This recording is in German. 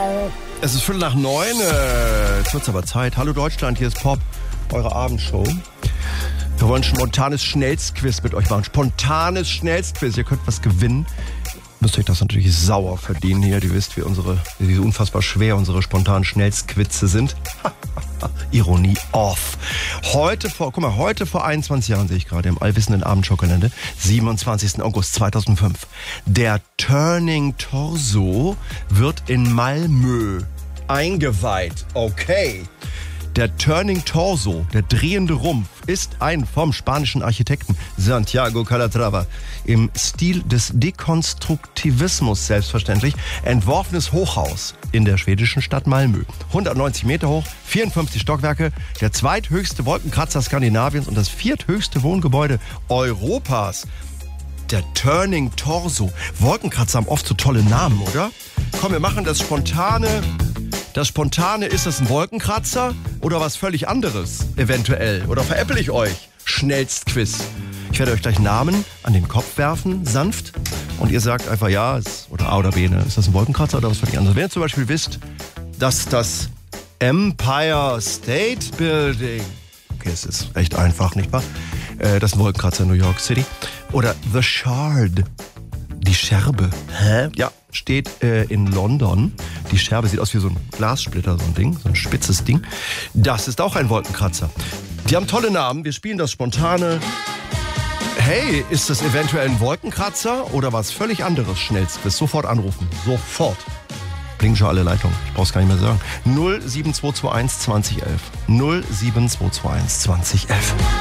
Es ist 8:45. Jetzt wird's aber Zeit. Hallo Deutschland, hier ist Pop, eure Abendshow. Wir wollen ein spontanes Schnellstquiz mit euch machen. Spontanes Schnellstquiz. Ihr könnt was gewinnen. Müsst euch das natürlich sauer verdienen hier. Ihr wisst, wie unfassbar schwer unsere spontanen Schnellstquizze sind. Ironie off. Heute vor 21 Jahren sehe ich gerade im allwissenden Abendshow-Kalender, 27. August 2005. Der Turning Torso wird in Malmö eingeweiht. Okay. Der Turning Torso, der drehende Rumpf, ist ein vom spanischen Architekten Santiago Calatrava im Stil des Dekonstruktivismus selbstverständlich entworfenes Hochhaus in der schwedischen Stadt Malmö. 190 Meter hoch, 54 Stockwerke, der zweithöchste Wolkenkratzer Skandinaviens und das vierthöchste Wohngebäude Europas. Der Turning Torso. Wolkenkratzer haben oft so tolle Namen, oder? Komm, wir machen das Spontane. Das Spontane, ist das ein Wolkenkratzer oder was völlig anderes eventuell? Oder veräpple ich euch? Schnellstquiz. Ich werde euch gleich Namen an den Kopf werfen, sanft. Und ihr sagt einfach ja oder A oder B. Ne? Ist das ein Wolkenkratzer oder was völlig anderes? Wenn ihr zum Beispiel wisst, dass das Empire State Building, okay, es ist recht einfach, nicht wahr? Das ist ein Wolkenkratzer in New York City. Oder The Shard, die Scherbe. Hä? Ja, steht in London. Die Scherbe sieht aus wie so ein Glassplitter, so ein Ding, so ein spitzes Ding. Das ist auch ein Wolkenkratzer. Die haben tolle Namen. Wir spielen das Spontane. Hey, ist das eventuell ein Wolkenkratzer oder was völlig anderes? Schnellstquiz. Sofort anrufen. Sofort. Blinken schon alle Leitungen. Ich brauch's gar nicht mehr sagen. 07221 2011. 07221 2011.